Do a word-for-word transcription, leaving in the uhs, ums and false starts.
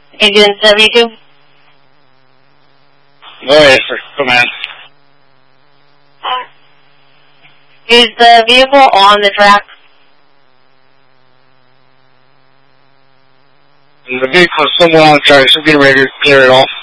Indian seventy-two. Go ahead, sir. Command. Is the vehicle on the track? The vehicle is somewhere on the track, so get ready to clear it off.